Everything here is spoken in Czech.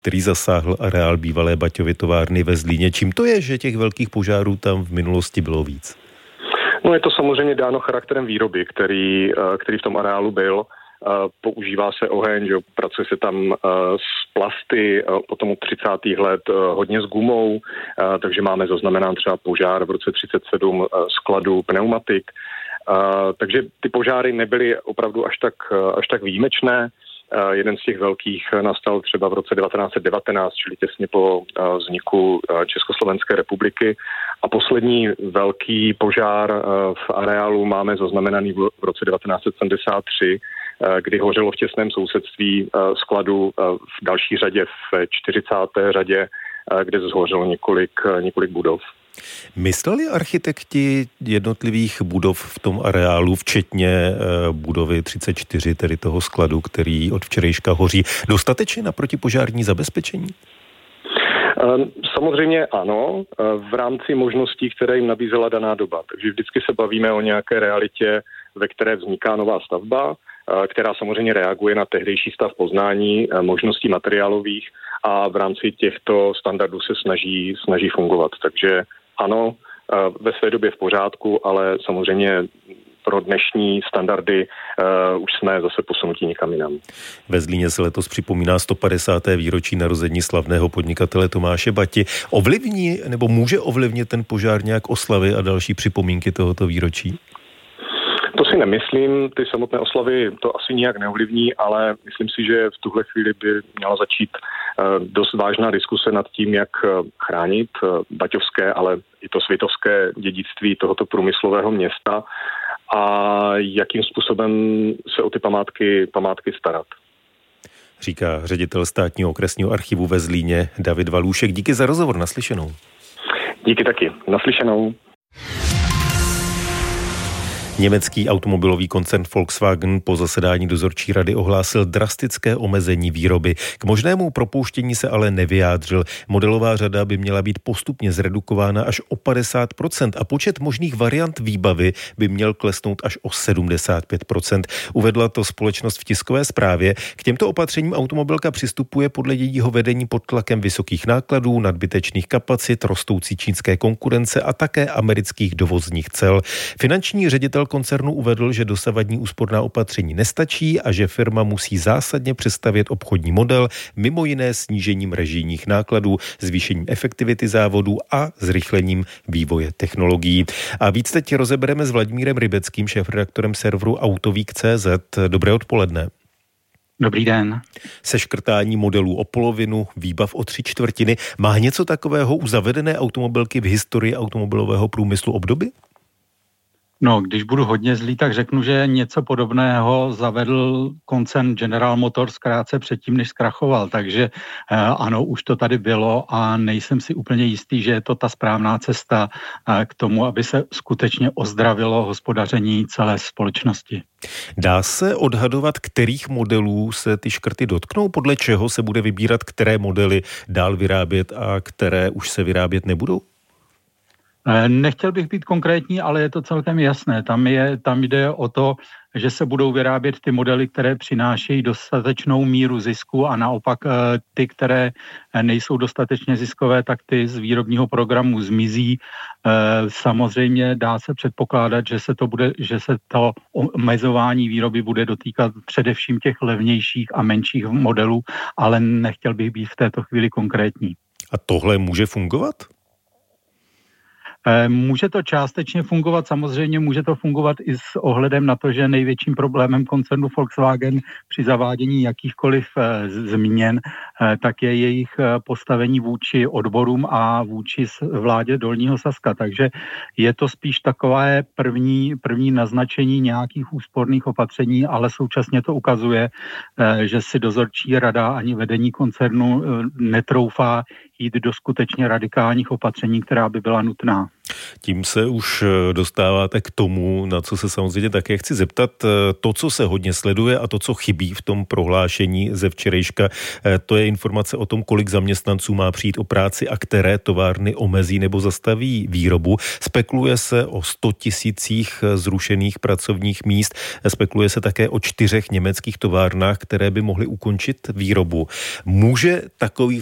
který zasáhl areál bývalé Baťovy továrny ve Zlíně. Čím to je, že těch velkých požárů tam v minulosti bylo víc? No je to samozřejmě dáno charakterem výroby, který v tom areálu byl. Používá se oheň, že pracuje se tam s plasty, potom od 30. let hodně s gumou, takže máme zaznamenán třeba požár v roce 37 skladu pneumatik. Takže ty požáry nebyly opravdu až tak výjimečné. Jeden z těch velkých nastal třeba v roce 1919, čili těsně po vzniku Československé republiky. A poslední velký požár v areálu máme zaznamenaný v roce 1973, kdy hořelo v těsném sousedství skladu v další řadě, v 40. řadě, kde zhořelo několik budov. Mysleli architekti jednotlivých budov v tom areálu, včetně budovy 34, tedy toho skladu, který od včerejška hoří, dostatečně na protipožární zabezpečení? Samozřejmě ano, v rámci možností, které jim nabízela daná doba. Takže vždycky se bavíme o nějaké realitě, ve které vzniká nová stavba, která samozřejmě reaguje na tehdejší stav poznání, možností materiálových a v rámci těchto standardů se snaží fungovat. Takže ano, ve své době v pořádku, ale samozřejmě pro dnešní standardy už jsme zase posunutí někam jinam. Ve Zlíně se letos připomíná 150. výročí narození slavného podnikatele Tomáše Bati. Ovlivní nebo může ovlivnit ten požár nějak oslavy a další připomínky tohoto výročí? To si nemyslím, ty samotné oslavy to asi nijak neovlivní, ale myslím si, že v tuhle chvíli by měla začít dost vážná diskuse nad tím, jak chránit baťovské, ale i to světovské dědictví tohoto průmyslového města a jakým způsobem se o ty památky starat. Říká ředitel Státního okresního archivu ve Zlíně David Valůšek. Díky za rozhovor, naslyšenou. Díky taky, naslyšenou. Německý automobilový koncern Volkswagen po zasedání dozorčí rady ohlásil drastické omezení výroby. K možnému propouštění se ale nevyjádřil. Modelová řada by měla být postupně zredukována až o 50% a počet možných variant výbavy by měl klesnout až o 75%. Uvedla to společnost v tiskové zprávě. K těmto opatřením automobilka přistupuje podle jejího vedení pod tlakem vysokých nákladů, nadbytečných kapacit, rostoucí čínské konkurence a také amerických dovozních cel. Finanční ředitel koncernu uvedl, že dosavadní úsporná opatření nestačí a že firma musí zásadně přestavět obchodní model, mimo jiné snížením režijních nákladů, zvýšením efektivity závodů a zrychlením vývoje technologií. A víc teď rozebereme s Vladimírem Rybeckým, šéfredaktorem serveru Autovík.cz. Dobré odpoledne. Dobrý den. Seškrtání modelů o polovinu, výbav o 3/4. Má něco takového u zavedené automobilky v historii automobilového průmyslu obdoby? No, když budu hodně zlý, tak řeknu, že něco podobného zavedl koncern General Motors krátce předtím, než zkrachoval. Takže ano, už to tady bylo a nejsem si úplně jistý, že je to ta správná cesta k tomu, aby se skutečně ozdravilo hospodaření celé společnosti. Dá se odhadovat, kterých modelů se ty škrty dotknou? Podle čeho se bude vybírat, které modely dál vyrábět a které už se vyrábět nebudou? Nechtěl bych být konkrétní, ale je to celkem jasné. Tam jde o to, že se budou vyrábět ty modely, které přinášejí dostatečnou míru zisku a naopak ty, které nejsou dostatečně ziskové, tak ty z výrobního programu zmizí. Samozřejmě dá se předpokládat, že se to omezování výroby bude dotýkat především těch levnějších a menších modelů, ale nechtěl bych být v této chvíli konkrétní. A tohle může fungovat? Může to částečně fungovat, samozřejmě může to fungovat i s ohledem na to, že největším problémem koncernu Volkswagen při zavádění jakýchkoliv změn, tak je jejich postavení vůči odborům a vůči vládě Dolního Saska. Takže je to spíš takové první naznačení nějakých úsporných opatření, ale současně to ukazuje, že si dozorčí rada ani vedení koncernu netroufá jít do skutečně radikálních opatření, která by byla nutná. Tím se už dostáváte k tomu, na co se samozřejmě také chci zeptat. To, co se hodně sleduje a to, co chybí v tom prohlášení ze včerejška, to je informace o tom, kolik zaměstnanců má přijít o práci a které továrny omezí nebo zastaví výrobu. Spekuluje se o 100 000 zrušených pracovních míst. Spekuluje se také o 4 německých továrnách, které by mohly ukončit výrobu. Může takový